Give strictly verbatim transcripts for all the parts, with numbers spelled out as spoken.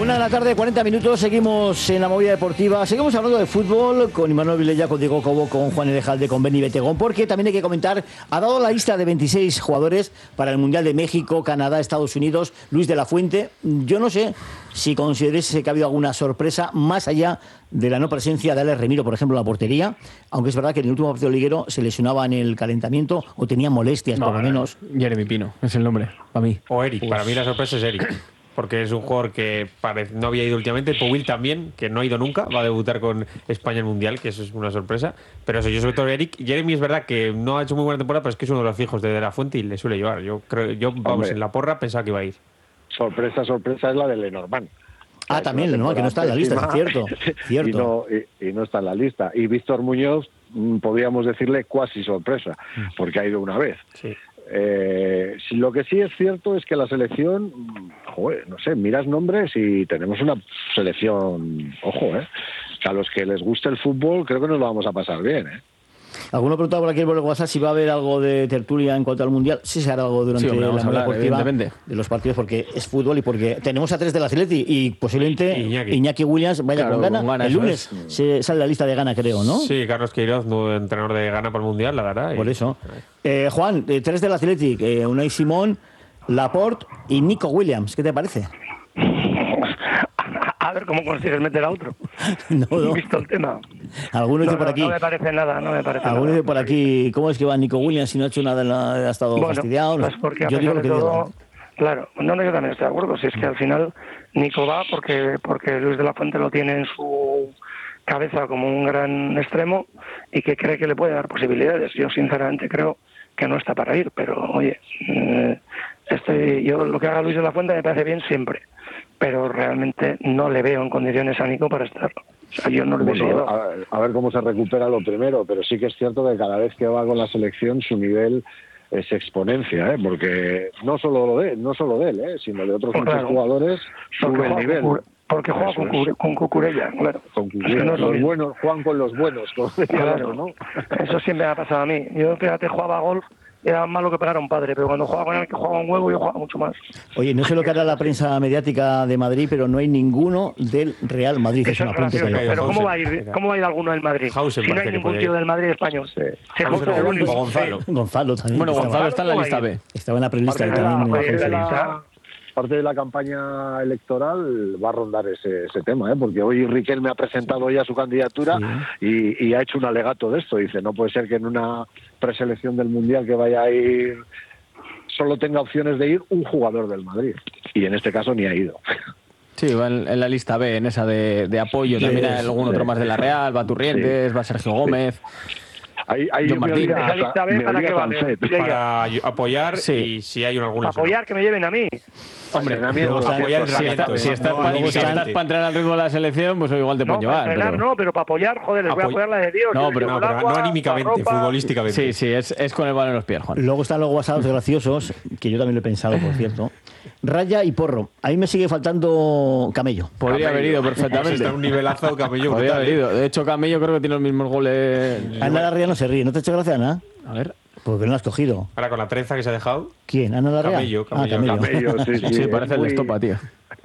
Una de la tarde, cuarenta minutos, seguimos en la movida deportiva, seguimos hablando de fútbol con Imanol Vilella, con Diego Cobo, con Juan Edejalde, con Benny Betegón, porque también hay que comentar, ha dado la lista de veintiséis jugadores para el Mundial de México, Canadá, Estados Unidos, Luis de la Fuente. Yo no sé si consideréis que ha habido alguna sorpresa, más allá de la no presencia de Alex Remiro, por ejemplo, en la portería, aunque es verdad que en el último partido liguero se lesionaba en el calentamiento o tenía molestias, no, por lo menos. Jeremy Pino, es el nombre, para mí. O Eric, Pues... para mí la sorpresa es Eric. Porque es un jugador que parece, no había ido últimamente. Powell también, que no ha ido nunca. Va a debutar con España en el Mundial, que eso es una sorpresa. Pero eso, yo sobre todo Eric. Jeremy es verdad que no ha hecho muy buena temporada, pero es que es uno de los fijos de, de la Fuente y le suele llevar. Yo creo, yo vamos, Hombre, en la porra pensaba que iba a ir. Sorpresa, sorpresa es la de Lenormand. Ah, también Lenormand, que no está en la lista, es cierto. cierto. Y, no, y, y no está en la lista. Y Víctor Muñoz, podríamos decirle cuasi sorpresa, porque ha ido una vez. Sí. Eh, lo que sí es cierto es que la selección, joder, no sé, miras nombres y tenemos una selección, ojo, eh, a los que les guste el fútbol creo que nos lo vamos a pasar bien, eh. Alguno preguntaba por aquí por el WhatsApp si va a haber algo de tertulia en cuanto al Mundial. Sí se hará algo durante sí, hombre, la movida deportiva de los partidos, porque es fútbol y porque tenemos a tres de la Atleti y posiblemente Iñaki, Iñaki Williams vaya claro, con Ghana. Con Ghana. El lunes es. se sale la lista de Ghana, creo, ¿no? Sí, Carlos Queiroz, nuevo entrenador de Ghana para el Mundial, la dará. Y... Por eso. Eh, Juan, eh, tres de la Atleti, eh, Unai Simón, Laporte y Nico Williams. ¿Qué te parece? A ver cómo consigues meter a otro. No, no. ¿Has visto el tema? Algunos no, de por no, aquí. No me parece nada, no me parece Algunos nada. de por aquí. ¿Cómo es que va Nico Williams si no ha hecho nada, ha estado bueno, fastidiado? Pues porque yo digo lo que todo, digo. Claro, no, no, yo también estoy de acuerdo. Si es que al final Nico va porque porque Luis de la Fuente lo tiene en su cabeza como un gran extremo y que cree que le puede dar posibilidades. Yo sinceramente creo que no está para ir, pero oye, eh, este, yo lo que haga Luis de la Fuente me parece bien siempre, pero realmente no le veo en condiciones a Nico para estar. O sea, yo no le bueno, veo. A, a ver cómo se recupera lo primero, pero sí que es cierto que cada vez que va con la selección su nivel es exponencia, ¿eh? Porque no solo de, no solo de él, ¿eh? Sino de otros pues muchos claro. jugadores sube el nivel. Con, porque juega con, Cucure, con Cucurella, claro. Con Cucurella, no los buenos, juegan con los buenos. Con claro, ¿no? Eso siempre me ha pasado a mí. Yo, fíjate, jugaba golf, era más malo que pegar a un padre, pero cuando jugaba con él, que jugaba un huevo, yo jugaba mucho más. Oye, no sé lo que hará la prensa mediática de Madrid, pero no hay ninguno del Real Madrid. Eso es gracioso, pero ¿cómo va a ir, cómo va a ir alguno del Madrid? Hausen, si no hay ningún tío del Madrid español. Sí. Sí, o Gonzalo. Gonzalo también. Bueno, Gonzalo está en la lista B. Estaba en la prelista de también. Parte de la campaña electoral va a rondar ese, ese tema, ¿eh? Porque hoy Riquelme ha presentado ya su candidatura sí. y, y ha hecho un alegato de esto. Dice, no puede ser que en una preselección del Mundial que vaya a ir solo tenga opciones de ir un jugador del Madrid. Y en este caso ni ha ido. Sí, va en, en la lista B, en esa de, de apoyo. También hay algún otro más de la Real, va Turrientes, sí. va Sergio Gómez... Ahí, ahí John Martín. Esa lista B para que vale. Para apoyar sí. y si hay alguna. Para apoyar, que me lleven a mí. Hombre, no, apoyar si, está, si estás no, para no, si pa entrar al ritmo de la selección, pues igual te no, pueden llevar. Para entrenar, pero... No, pero para apoyar, joder, les Apoy... voy a apoyar la de Dios. No, pero, no, pero agua, no anímicamente, futbolísticamente. Sí, sí, es, es con el balón en los pies, Juan. Luego están los WhatsApps graciosos, que yo también lo he pensado, por cierto. Raya y Porro. A mí me sigue faltando Camello. Podría Camello. haber ido perfectamente. Está un nivelazo Camello. Podría haber ido. De hecho, Camello creo que tiene los mismos goles. Ana Larrea no se ríe. ¿No te ha hecho gracia, Ana? A ver. ¿Por qué no lo has cogido? Ahora con la trenza que se ha dejado. ¿Quién? ¿Ana Larrea? Camello. Camello. Ah, Camello. Camello sí, sí, sí, parece muy... el Estopa, tío.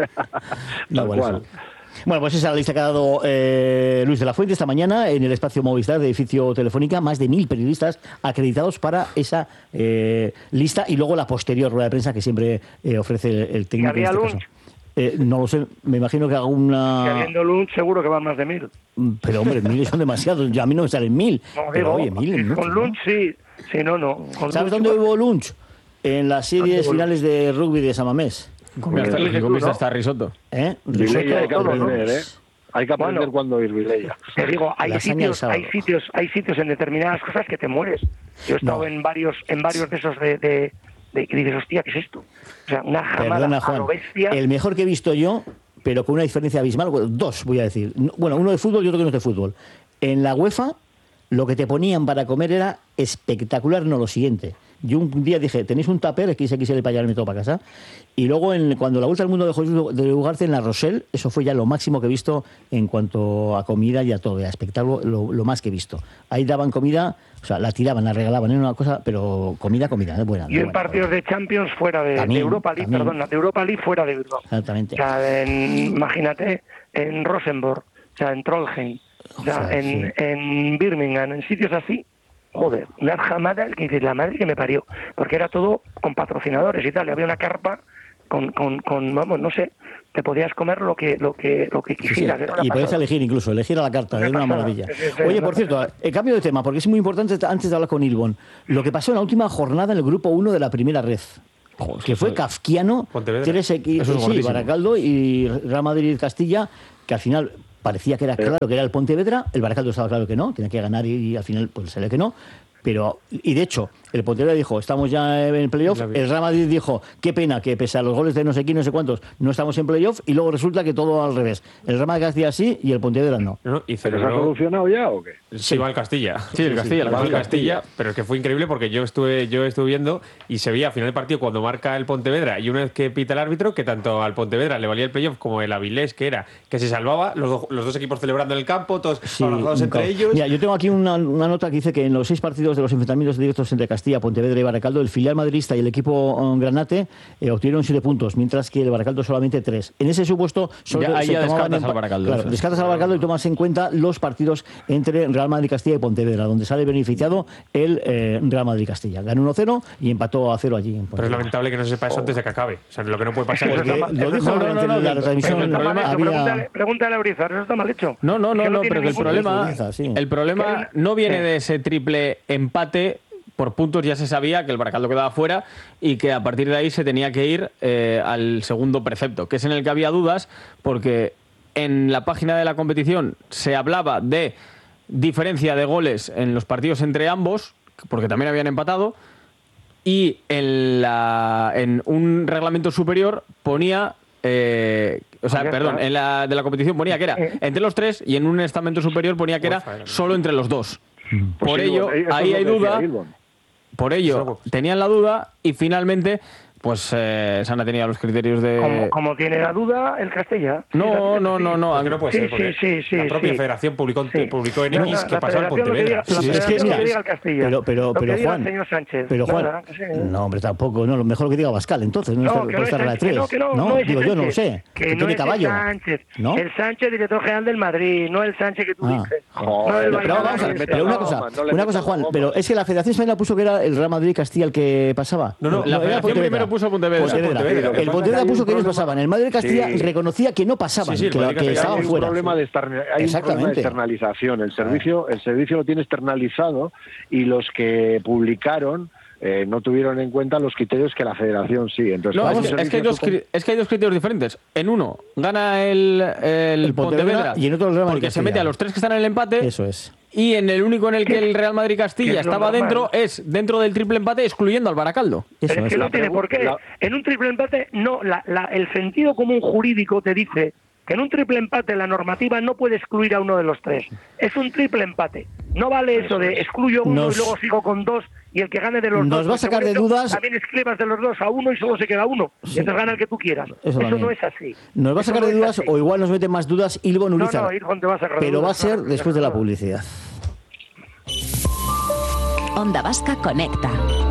No, bueno, bueno, pues esa es la lista que ha dado eh, Luis de la Fuente esta mañana en el espacio Movistar de Edificio Telefónica. Más de mil periodistas acreditados para esa eh, lista y luego la posterior rueda de prensa que siempre eh, ofrece el, el técnico. ¿Y había en este caso. Eh, no lo sé, me imagino que alguna... Que habiendo lunch seguro que van más de mil. Pero hombre, mil son demasiados, ya a mí no me salen mil. No, pero digo, oye, mil. Con ¿no? lunch sí, si no, no. Con ¿Sabes lunch, dónde hubo lunch? En las series finales de rugby de San Mamés. Comiste hasta risotto. ¿Eh? Risotto hay que aprender, ¿eh? Hay que aprender bueno, cuando ir Vilella. Te digo, hay sitios, hay sitios, hay sitios en determinadas cosas que te mueres. Yo he estado no. en varios, en varios de esos de, de, de que dices, hostia, ¿qué es esto? O sea, una jamada. Perdona, Juan, a lo bestia. El mejor que he visto yo, pero con una diferencia abismal, dos voy a decir. Bueno, uno de fútbol y otro que no es de fútbol. En la UEFA, lo que te ponían para comer era espectacular, no lo siguiente. Yo un día dije, tenéis un tupper, es que se quise para llevarme todo para casa. Y luego, en, cuando la Vuelta al Mundo dejó de Ugarte en La Rochelle, eso fue ya lo máximo que he visto en cuanto a comida y a todo, a espectáculo, lo, lo más que he visto. Ahí daban comida, o sea, la tiraban, la regalaban, era una cosa, pero comida, comida, es buena. Y en buena, partidos buena. de Champions fuera de, también, de Europa League, también. perdón, de Europa League fuera de Bilbao. Exactamente. O sea, en, imagínate, en Rosenborg, o sea, en Trollheim, o sea, o sea en, sí. en Birmingham, en sitios así. Joder, una jamada que dices, la madre que me parió, porque era todo con patrocinadores y tal, y había una carpa con, con, con vamos, no sé, te podías comer lo que lo que lo que quisieras. Sí, sí. Y podías elegir incluso, elegir a la carta, era una maravilla. Oye, por cierto, el cambio de tema, porque es muy importante antes de hablar con Ilbon, lo que pasó en la última jornada en el grupo uno de la primera red. Joder, que fue kafkiano, tres equipos, sí, Baracaldo y Real Madrid Castilla, que al final parecía que era claro que era el Pontevedra, el Baracaldo estaba claro que no, tenía que ganar y, y al final pues se le que no, pero y de hecho el Pontevedra dijo, estamos ya en playoff, el Real Madrid dijo, qué pena que pese a los goles de no sé quién, no sé cuántos, no estamos en playoff, y luego resulta que todo al revés, el Real Madrid Castilla sí y el Pontevedra no. no y ¿Pero se ha solucionado ya o qué? Sí, va al Castilla. Sí, el Castilla, sí, sí, el Castilla, Castilla, pero es que fue increíble porque yo estuve yo estuve viendo y se veía al final del partido cuando marca el Pontevedra y una vez que pita el árbitro que tanto al Pontevedra le valía el playoff como el Avilés, que era que se salvaba, los, do, los dos equipos celebrando en el campo, todos sí, abrazados entre ellos. Mira, yo tengo aquí una, una nota que dice que en los seis partidos de los enfrentamientos directos entre Castilla, Pontevedra y Baracaldo, el filial madridista y el equipo um, Granate eh, obtuvieron siete puntos, mientras que el Baracaldo solamente tres. En ese supuesto solo ya, ahí se ya descartas en, al Baracaldo. Claro, descartas al Baracaldo y tomas en cuenta los partidos entre Real Madrid Castilla y Pontevedra, donde sale beneficiado el eh, Real Madrid Castilla. Ganó uno cero y empató a cero allí. En Pero es lamentable que no se sepa eso antes de que acabe. O sea, lo que no puede pasar es que lo dijo no, no, no, no, la retransmisión. Pregúntale, pregúntale a Urizar, eso está mal hecho. No, no, no, no, pero que el problema, el problema no viene de ese triple empate. Por puntos ya se sabía que el Baracaldo quedaba fuera y que a partir de ahí se tenía que ir eh, al segundo precepto, que es en el que había dudas, porque en la página de la competición se hablaba de diferencia de goles en los partidos entre ambos, porque también habían empatado, y en, la, en un reglamento superior ponía... Eh, o sea, perdón, en la de la competición ponía que era entre los tres y en un estamento superior ponía que era solo entre los dos. Por ello, ahí hay duda... Por ello, tenían la duda y finalmente, pues eh, Sana tenía los criterios de... Como, como tiene la duda el Castilla. No, no, no, no. Porque no puede ser, porque sí, sí, sí, la propia sí. federación publicó, sí. publicó en no, X no, que pasaba el Pontevedra. Sí, es que, mira, que diga el Castilla. Pero, pero, pero Juan, señor Sánchez. pero Juan, nada, no, sé. no, hombre, tampoco, no, lo mejor que diga Bascal, entonces, no, no es que por no estar en la tres. No, que no, no, no es digo Sánchez, yo, no lo sé. Que, que no tiene es caballo. El Sánchez, ¿no? el Sánchez, director general del Madrid, no el Sánchez que tú ah. dices. Joder, no pero vamos a ver, pero una cosa, una cosa, Juan, pero es que la Federación Española puso que era el Real Madrid Castilla el que pasaba. No, no, la Federación primero puso Pontevedra. El Pontevedra puso que ellos pasaban. El Madrid Castilla reconocía que no pasaban, sí, sí, que, que estaban hay un fuera. Problema de estar, hay un problema de externalización. El servicio, el servicio lo tiene externalizado y los que publicaron eh, no tuvieron en cuenta los criterios que la Federación sí. Entonces, no, es que, es, que hay dos, es que hay dos criterios diferentes. En uno gana el, el, el Pontevedra, Pontevedra y en otro el Real Madrid porque Castilla. Se mete a los tres que están en el empate. Eso es. Y en el único en el que el Real Madrid Castilla estaba dentro es dentro del triple empate excluyendo al Baracaldo. Eso es, es que no tiene por qué. La... En un triple empate, no, la, la, el sentido común jurídico te dice que en un triple empate la normativa no puede excluir a uno de los tres. Es un triple empate. No vale eso de excluyo uno nos... y luego sigo con dos y el que gane de los nos dos. Nos va a sacar de dudas. También escribas de los dos a uno y solo se queda uno. Sí. Y entonces gana el que tú quieras. Eso, eso no es así. Nos va a sacar eso de no dudas o igual nos mete más dudas Ilbon Urizar. No, no, Ilbon te va a sacar Pero dudas, va a ser no, después de la publicidad. Onda Vasca Conecta.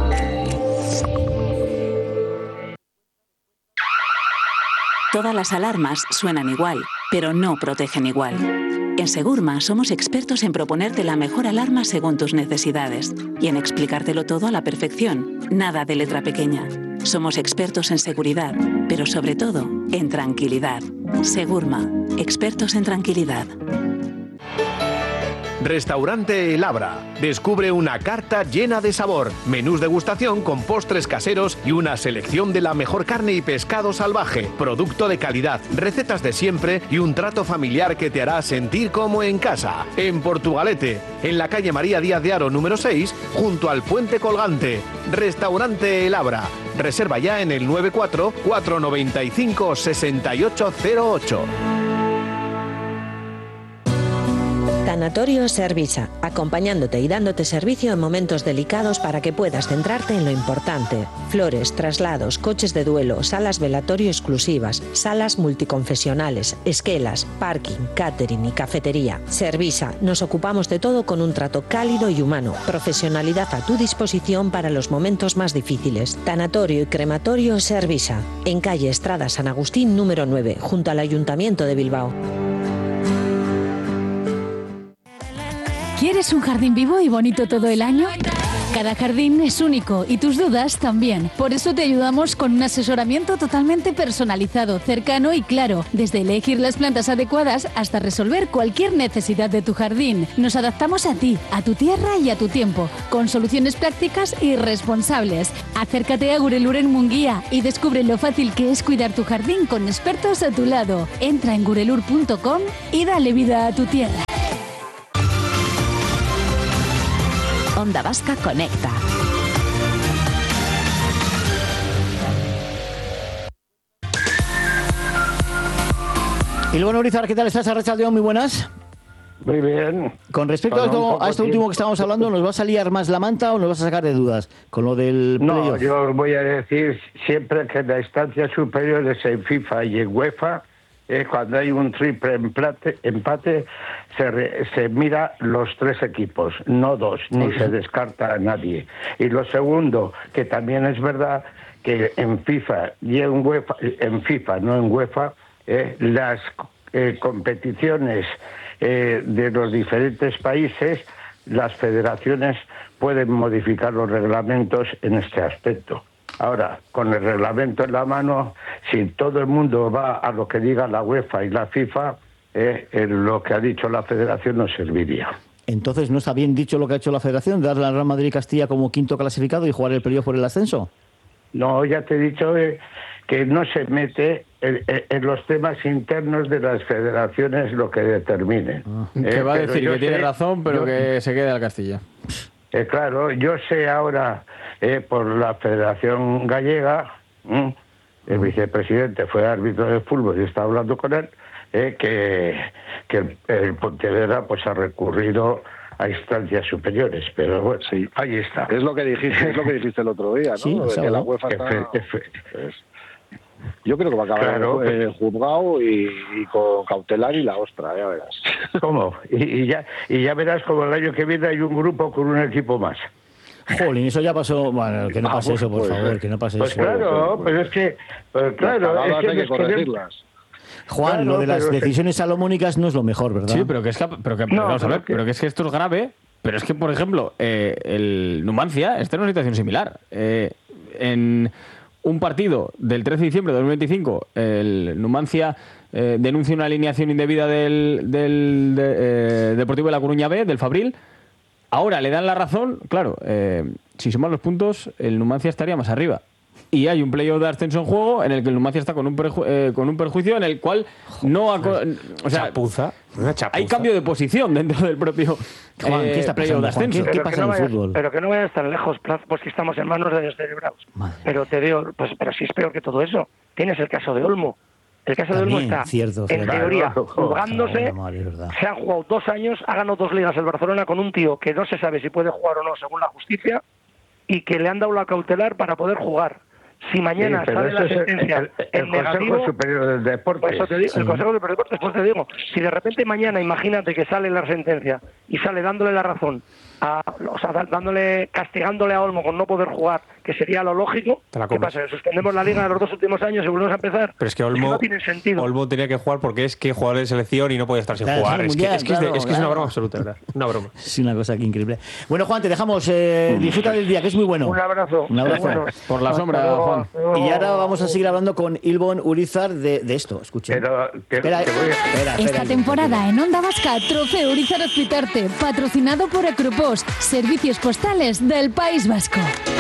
Todas las alarmas suenan igual, pero no protegen igual. En Segurma somos expertos en proponerte la mejor alarma según tus necesidades y en explicártelo todo a la perfección, nada de letra pequeña. Somos expertos en seguridad, pero sobre todo en tranquilidad. Segurma, expertos en tranquilidad. Restaurante El Abra. Descubre una carta llena de sabor, menús degustación con postres caseros y una selección de la mejor carne y pescado salvaje, producto de calidad, recetas de siempre y un trato familiar que te hará sentir como en casa. En Portugalete, en la calle María Díaz de Haro número seis, junto al Puente Colgante. Restaurante El Abra. Reserva ya en el nueve cuatro cuatro nueve cinco seis ocho cero ocho. Tanatorio Servisa, acompañándote y dándote servicio en momentos delicados para que puedas centrarte en lo importante. Flores, traslados, coches de duelo, salas velatorio exclusivas, salas multiconfesionales, esquelas, parking, catering y cafetería. Servisa, nos ocupamos de todo con un trato cálido y humano. Profesionalidad a tu disposición para los momentos más difíciles. Tanatorio y crematorio Servisa, en calle Estrada San Agustín número nueve, junto al Ayuntamiento de Bilbao. ¿Quieres un jardín vivo y bonito todo el año? Cada jardín es único y tus dudas también. Por eso te ayudamos con un asesoramiento totalmente personalizado, cercano y claro, desde elegir las plantas adecuadas hasta resolver cualquier necesidad de tu jardín. Nos adaptamos a ti, a tu tierra y a tu tiempo, con soluciones prácticas y responsables. Acércate a Gurelur en Munguía y descubre lo fácil que es cuidar tu jardín con expertos a tu lado. Entra en gurelur punto com y dale vida a tu tierra. Onda Vasca Conecta. Ilbon Urizar, ¿qué tal estás? Arratsaldeon, muy buenas. Muy bien. Con respecto a esto, a esto último que estábamos hablando, ¿nos vas a liar más la manta o nos vas a sacar de dudas con lo del No, playoff? yo voy a decir siempre que en la instancia superior es en FIFA y en UEFA, eh, cuando hay un triple empate, empate se, re, se mira los tres equipos, no dos, ni uh-huh. se descarta a nadie. Y lo segundo, que también es verdad que en FIFA y en UEFA, en FIFA, no en UEFA, eh, las eh, competiciones eh, de los diferentes países, las federaciones pueden modificar los reglamentos en este aspecto. Ahora, con el reglamento en la mano, si todo el mundo va a lo que diga la UEFA y la FIFA, eh, eh, lo que ha dicho la Federación no serviría. Entonces, ¿no está bien dicho lo que ha hecho la Federación, darle al Real Madrid y Castilla como quinto clasificado y jugar el playoff por el ascenso? No, ya te he dicho eh, que no se mete en, en los temas internos de las federaciones lo que determinen. Ah, eh, que va a decir que sé, tiene razón, pero yo, que se quede al Castilla. Eh, claro, yo sé ahora eh, por la Federación Gallega, ¿m? el vicepresidente fue árbitro de fútbol y está hablando con él, eh, que, que el, el Pontevedra pues ha recurrido a instancias superiores, pero bueno, sí, ahí está. Es lo que dijiste, es lo que dijiste el otro día, ¿no? Sí, de que la UEFA está... F, F. Pues, yo creo que va a acabar claro, en el juzgado y, y con cautelar y la ostra, ya verás. ¿Cómo? Y, y ya y ya verás como el año que viene hay un grupo con un equipo más. Jolín, eso ya pasó. Bueno, que no pase ah, pues, eso, por pues, favor, que no pase pues eso. Claro, pues, pero es que, pues claro, es que hay que corregirlas. Juan, claro, lo de las decisiones que... salomónicas no es lo mejor, ¿verdad? Sí, pero que es que, pero que, no, vamos a ver, que... pero que es que esto es grave. Pero es que, por ejemplo, eh, el Numancia está en una situación similar. Eh, en un partido del trece de diciembre de dos mil veinticinco, el Numancia eh, denuncia una alineación indebida del, del de, eh, Deportivo de La Coruña B, del Fabril. Ahora le dan la razón. Claro, eh, si suman los puntos, el Numancia estaría más arriba. Y hay un playoff de ascenso en juego en el que el Numancia está con un, perju- eh, con un perjuicio en el cual no... Aco- o sea, chapuza, una chapuza. Hay cambio de posición dentro del propio Juan, eh, ¿qué está pasando, de ascenso. Juan? ¿Qué, ¿qué pasa no en el vayas, fútbol? Pero que no vayas tan lejos, pues que estamos en manos de descerebrados. Pero te digo, pues, pero si es peor que todo eso. Tienes el caso de Olmo. El caso También, de Olmo está, cierto, en claro. teoría, jugándose. Madre, se han jugado dos años, ha ganado dos ligas el Barcelona con un tío que no se sabe si puede jugar o no según la justicia y que le han dado la cautelar para poder jugar. Si mañana sí, sale la sentencia el, el, el en negativo, Consejo Superior del Deporte. Pues eso te digo, sí. El Consejo Superior del Deporte, después te digo, si de repente mañana, imagínate que sale la sentencia y sale dándole la razón, a, o sea, dándole, castigándole a Olmo con no poder jugar, que sería lo lógico, ¿qué pasa? Suspendemos la liga de los dos últimos años y volvemos a empezar. Pero es que Olmo, es que no tiene sentido. Olmo tenía que jugar porque es que jugador de selección y no podía estar sin claro, jugar. Es, mundial, que, es, que, claro, es, de, es, que claro. es una broma absoluta, ¿verdad? Una broma. Es una cosa que increíble. Bueno, Juan, te dejamos. Eh, disfruta del día, que es muy bueno. Un abrazo. Un abrazo. Bueno, por la sombra, luego, Juan. Y ahora vamos a seguir hablando con Ilbon Urizar de, de esto. Escuchen. Pero, que, espera, que voy a... espera, espera, Esta temporada en Onda Vasca, Trofeo Urizar Hospitarte, patrocinado por Acropost, servicios postales del País Vasco.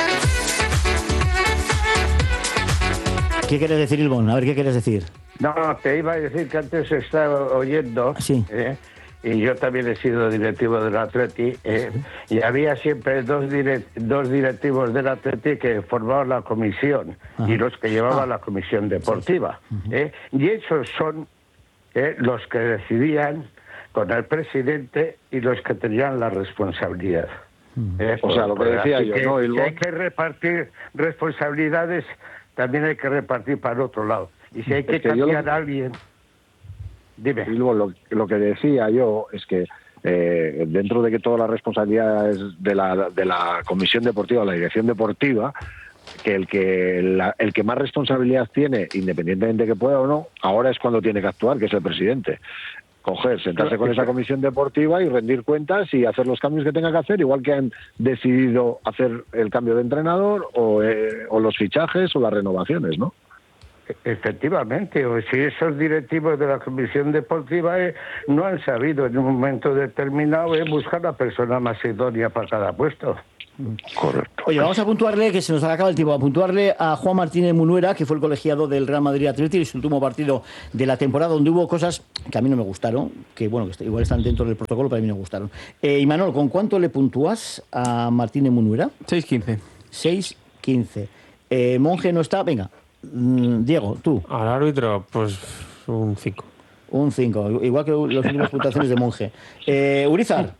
¿Qué quieres decir, Ilbon? A ver, ¿qué quieres decir? No, te iba a decir que antes estaba oyendo, sí. eh, y yo también he sido directivo del Atleti, eh, y había siempre dos, direct, dos directivos del Atleti que formaban la comisión, ajá, y los que llevaban ah. la comisión deportiva. Sí. Uh-huh. Eh, y esos son eh, los que decidían con el presidente y los que tenían la responsabilidad. Eh, o sea, lo que decía yo, que, ¿no? Si hay que repartir responsabilidades, también hay que repartir para el otro lado. Y si hay que, es que cambiar lo, a alguien... Dime. Y luego lo, lo que decía yo es que eh, dentro de que toda la responsabilidad es de la, de la Comisión Deportiva, la Dirección Deportiva, que el que la, el que más responsabilidad tiene, independientemente de que pueda o no, ahora es cuando tiene que actuar, que es el presidente. Coger, sentarse con esa comisión deportiva y rendir cuentas y hacer los cambios que tenga que hacer, igual que han decidido hacer el cambio de entrenador o, eh, o los fichajes o las renovaciones, ¿no? Efectivamente, o si esos directivos de la comisión deportiva eh, no han sabido en un momento determinado eh, buscar la persona más idónea para cada puesto. Correcto. Oye, vamos a puntuarle, que se nos acaba el tiempo, a puntuarle a Juan Martínez Munuera, que fue el colegiado del Real Madrid Athletic en su último partido de la temporada, donde hubo cosas que a mí no me gustaron, que bueno, que igual están dentro del protocolo, pero a mí no me gustaron. Eh, Imanol, ¿con cuánto le puntúas a Martínez Munuera? seis quince. seis quince. Eh, Monje no está, venga. Mm, Diego, tú. Al árbitro, pues un cinco. Un cinco, igual que los últimos puntuaciones de Monje. Eh, Urizar.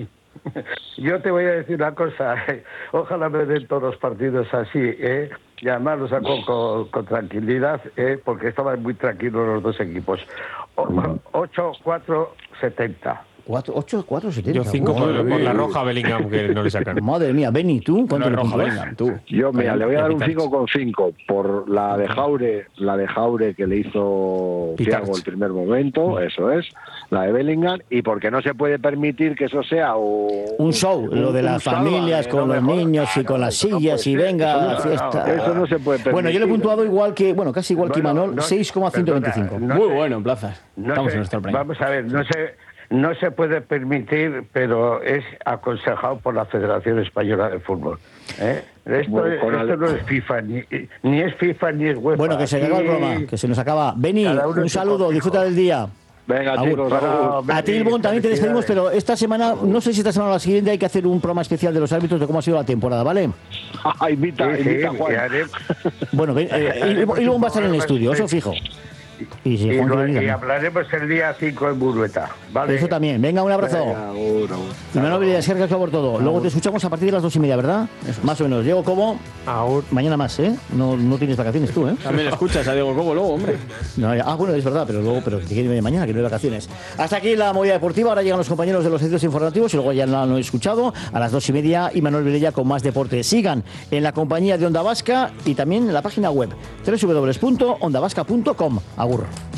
Yo te voy a decir una cosa, ojalá me den todos los partidos así, ¿eh? Y además lo saco con, con tranquilidad, ¿eh? Porque estaban muy tranquilos los dos equipos. ocho cuatro setenta. ocho cuatro setenta. Yo cinco por, por la roja a Bellingham, que no le sacan. Madre mía, Beni, ¿tú? ¿Cuánto le roja Bellingham, tú? Yo, mira, le voy a dar un cinco con cinco por la de Jaure, la de Jaure que le hizo Thiago el primer momento, eso es, la de Bellingham, y porque no se puede permitir que eso sea o, un show, lo de las familias con los niños y con las sillas y venga a fiesta. Eso no se puede permitir. Bueno, yo le he puntuado igual que, bueno, casi igual que Imanol, seis coma ciento veinticinco. Muy bueno en plazas. Estamos en nuestro premio. Vamos a ver, no sé... No se puede permitir, pero es aconsejado por la Federación Española de Fútbol. ¿eh? Esto, bueno, esto el... no es FIFA, ni, ni es FIFA ni es UEFA. Bueno, que se acaba el programa, que se nos acaba. Beni, un saludo, disfruta del día. Venga, chicos, a ti, Ilbon, también te despedimos, pero esta semana, no sé si esta semana o la siguiente, hay que hacer un programa especial de los árbitros de cómo ha sido la temporada, ¿vale? Ah, invita, sí, invita sí, Juan. Bueno, ven, eh, Ilbon va a estar en el estudio, eso fijo. Y, si y, lo, y hablaremos el día cinco en Burueta, ¿vale? Eso también. Venga, un abrazo. Venga, uno, y Manuel Villas, gracias por todo. Luego te escuchamos a partir de las dos y media, ¿verdad? Eso. Más o menos. Diego Cobo, Aur. mañana más, ¿eh? No, no tienes vacaciones tú, ¿eh? También escuchas a Diego Cobo luego, hombre. No, ah, bueno, es verdad, pero luego, pero que tiene mañana, que no hay vacaciones. Hasta aquí la movida deportiva. Ahora llegan los compañeros de los servicios informativos y luego ya no lo he escuchado. A las dos y media, y Manuel Vilella con más deporte. Sigan en la compañía de Onda Vasca y también en la página web doble u doble u doble u punto onda vasca punto com. Agur.